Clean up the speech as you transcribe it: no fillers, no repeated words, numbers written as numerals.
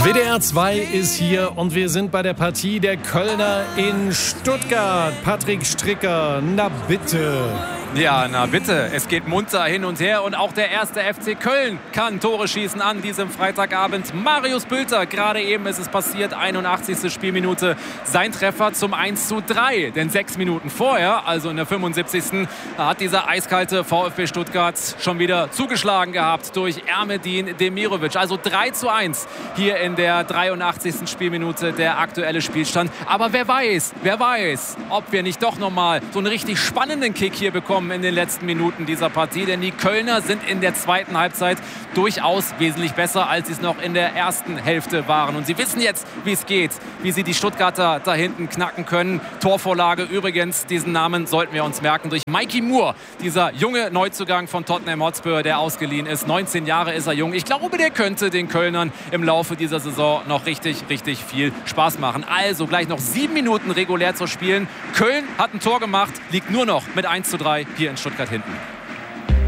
WDR 2 ist hier und wir sind bei der Partie der Kölner in Stuttgart. Patrick Stricker, na bitte. Ja, na bitte. Es geht munter hin und her und auch der erste FC Köln kann Tore schießen an diesem Freitagabend. Marius Bülter, gerade eben ist es passiert, 81. Spielminute, sein Treffer zum 1:3. Denn 6 Minuten vorher, also in der 75. hat dieser eiskalte VfB Stuttgart schon wieder zugeschlagen gehabt durch Ermedin Demirovic. Also 3:1 hier in der 83. Spielminute der aktuelle Spielstand. Aber wer weiß, ob wir nicht doch nochmal so einen richtig spannenden Kick hier bekommen in den letzten Minuten dieser Partie. Denn die Kölner sind in der zweiten Halbzeit durchaus wesentlich besser, als sie es noch in der ersten Hälfte waren. Und sie wissen jetzt, wie es geht, wie sie die Stuttgarter da hinten knacken können. Torvorlage übrigens, diesen Namen sollten wir uns merken, durch Mikey Moore, dieser junge Neuzugang von Tottenham Hotspur, der ausgeliehen ist. 19 Jahre ist er jung. Ich glaube, der könnte den Kölnern im Laufe dieser Saison noch richtig viel Spaß machen. Also gleich noch 7 Minuten regulär zu spielen. Köln hat ein Tor gemacht, liegt nur noch mit 1:3 hier in Stuttgart hinten.